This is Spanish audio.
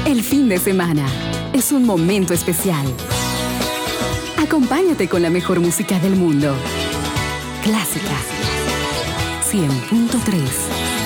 El fin de semana es un momento especial. Acompáñate con la mejor música del mundo. Clásica 100.3.